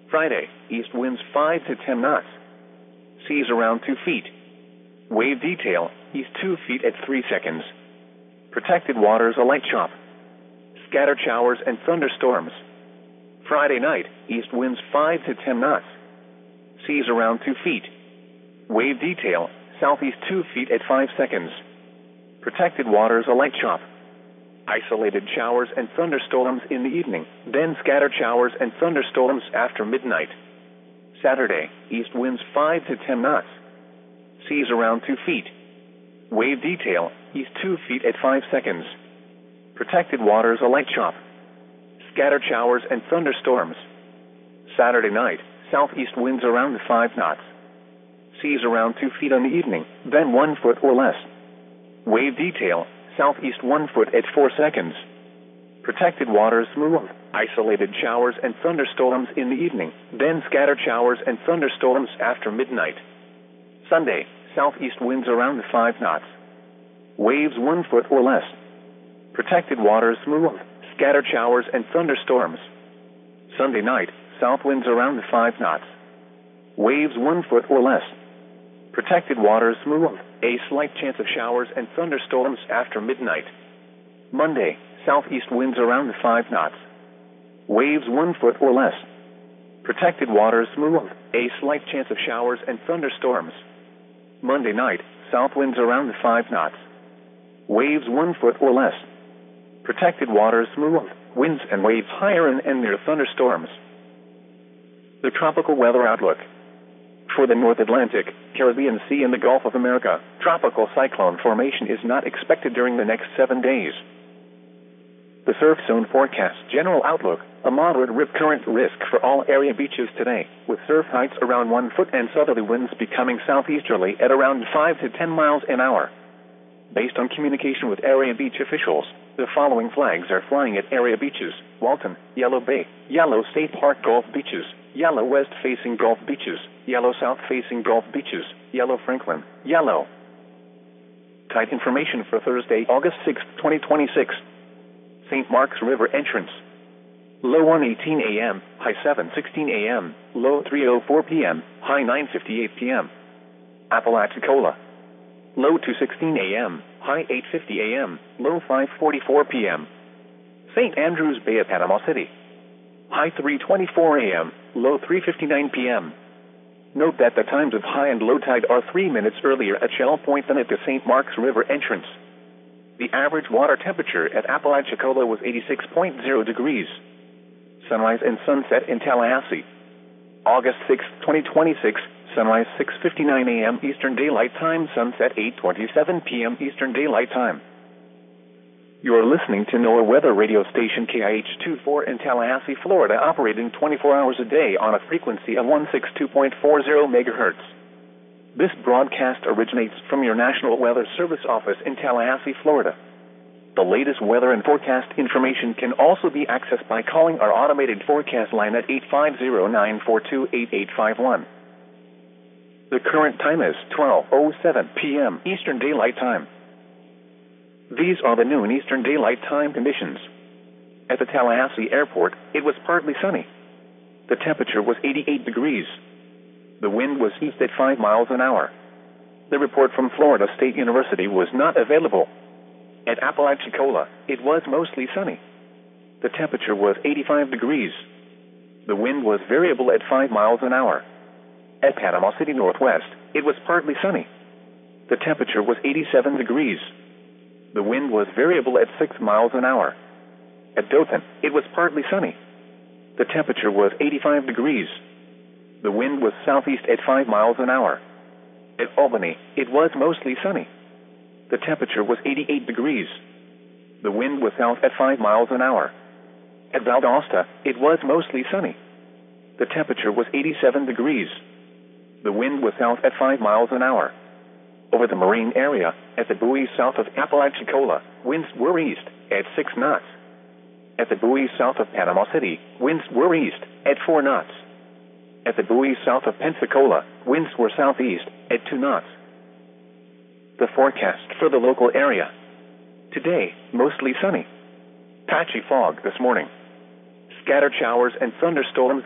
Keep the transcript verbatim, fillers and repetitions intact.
Friday, east winds five to ten knots. Seas around two feet. Wave detail, east two feet at three seconds. Protected waters a light chop. Scattered showers and thunderstorms. Friday night, east winds five to ten knots. Seas around two feet. Wave detail, southeast two feet at five seconds. Protected waters a light chop. Isolated showers and thunderstorms in the evening, then scattered showers and thunderstorms after midnight. Saturday, east winds five to ten knots. Seas around two feet. Wave detail, east two feet at five seconds. Protected waters a light chop. Scattered showers and thunderstorms. Saturday night, southeast winds around five knots. Seas around two feet on the evening, then one foot or less. Wave detail, southeast one foot at four seconds. Protected waters smooth. Isolated showers and thunderstorms in the evening, then scattered showers and thunderstorms after midnight. Sunday, southeast winds around five knots. Waves one foot or less. Protected waters smooth. Scattered showers and thunderstorms. Sunday night, south winds around five knots. Waves one foot or less. Protected waters smooth. A slight chance of showers and thunderstorms after midnight. Monday, southeast winds around five knots. Waves one foot or less. Protected waters smooth. A slight chance of showers and thunderstorms. Monday night, south winds around five knots. Waves one foot or less. Protected waters smooth. Winds and waves higher and, and near thunderstorms. The tropical weather outlook. For the North Atlantic, Caribbean Sea and the Gulf of America, tropical cyclone formation is not expected during the next seven days. The surf zone forecast general outlook, a moderate rip current risk for all area beaches today, with surf heights around one foot and southerly winds becoming southeasterly at around five to ten miles an hour. Based on communication with area beach officials, the following flags are flying at area beaches: Walton, Yellow Bay, Yellow State Park Gulf Beaches, Yellow West-facing Gulf Beaches, Yellow South-facing Gulf Beaches, Yellow Franklin, Yellow. Tide information for Thursday, August sixth, twenty twenty-six. Saint Mark's River entrance. Low one eighteen a m, high seven sixteen a m, low three oh four p m, high nine fifty-eight p m Apalachicola. Low two sixteen a m, high eight fifty a m, low five forty-four p m Saint Andrews Bay at Panama City. High three twenty-four a m, low three fifty-nine p m Note that the times of high and low tide are three minutes earlier at Shell Point than at the Saint Mark's River entrance. The average water temperature at Apalachicola was eighty-six point zero degrees. Sunrise and sunset in Tallahassee. August sixth, twenty twenty-six, sunrise six fifty-nine a m Eastern Daylight Time, sunset eight twenty-seven p m Eastern Daylight Time. You are listening to NOAA weather radio station K I H twenty-four in Tallahassee, Florida, operating twenty-four hours a day on a frequency of one sixty-two point four zero megahertz. This broadcast originates from your National Weather Service office in Tallahassee, Florida. The latest weather and forecast information can also be accessed by calling our automated forecast line at eight five zero, nine four two, eight eight five one. The current time is twelve oh seven p m Eastern Daylight Time. These are the noon Eastern Daylight Time conditions. At the Tallahassee Airport, it was partly sunny. The temperature was eighty-eight degrees. The wind was east at five miles an hour. The report from Florida State University was not available. At Apalachicola, it was mostly sunny. The temperature was eighty-five degrees. The wind was variable at five miles an hour. At Panama City Northwest, it was partly sunny. The temperature was eighty-seven degrees. The wind was variable at six miles an hour. At Dothan, it was partly sunny. The temperature was eighty-five degrees. The wind was southeast at five miles an hour. At Albany, it was mostly sunny. The temperature was eighty-eight degrees. The wind was south at five miles an hour. At Valdosta, it was mostly sunny. The temperature was eighty-seven degrees. The wind was south at five miles an hour. Over the marine area, at the buoys south of Apalachicola, winds were east at six knots. At the buoys south of Panama City, winds were east at four knots. At the buoys south of Pensacola, winds were southeast at two knots. The forecast for the local area. Today, mostly sunny. Patchy fog this morning. Scattered showers and thunderstorms